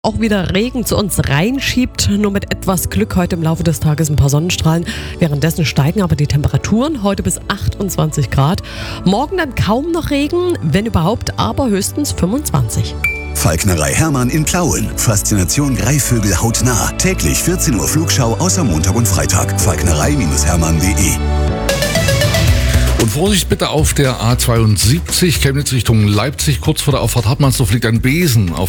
auch wieder Regen zu uns reinschiebt. Nur mit etwas Glück heute im Laufe des Tages ein paar Sonnenstrahlen. Währenddessen steigen aber die Temperaturen heute bis 28 Grad. Morgen dann kaum noch Regen, wenn überhaupt, aber höchstens 25. Falknerei Hermann in Plauen. Faszination Greifvögel hautnah. Täglich 14 Uhr Flugschau außer Montag und Freitag. Falknerei-hermann.de. Und Vorsicht bitte auf der A72, Chemnitz Richtung Leipzig. Kurz vor der Auffahrt Hartmannsdorf liegt ein Besen auf